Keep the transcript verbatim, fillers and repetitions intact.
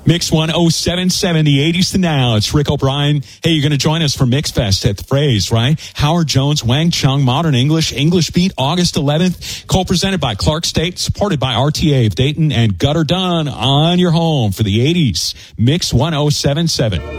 Mix one oh seven seven, the eighties to now. It's Rick O'Brien. Hey, you're going to join us for Mix Fest at the Phrase, right? Howard Jones, Wang Chung, Modern English, English Beat, August eleventh. Co-presented by Clark State, supported by R T A of Dayton, and Gutter Dunn on your home for the eighties. Mix one oh seven seven.